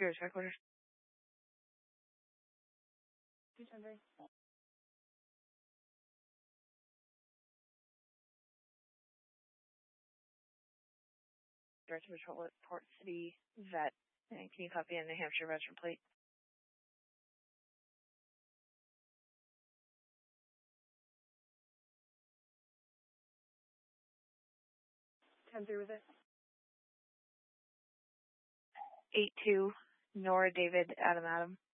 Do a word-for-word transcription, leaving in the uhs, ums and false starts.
Here's headquarters. Director of Patrol at Port City Vet. And can you copy a New Hampshire veteran plate? ten three with it. eight two, Nora David Adam Adam.